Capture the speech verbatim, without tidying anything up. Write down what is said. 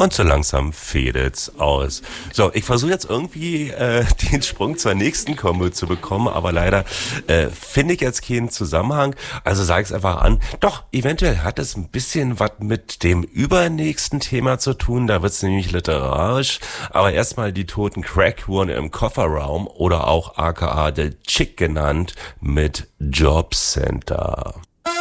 Und so langsam fädelt's aus. So, ich versuche jetzt irgendwie äh, den Sprung zur nächsten Kombo zu bekommen, aber leider äh, finde ich jetzt keinen Zusammenhang. Also sage ich es einfach an. Doch, eventuell hat es ein bisschen was mit dem übernächsten Thema zu tun. Da wird's nämlich literarisch. Aber erstmal die toten Crack-Huren im Kofferraum oder auch aka The Chick genannt mit Jobcenter.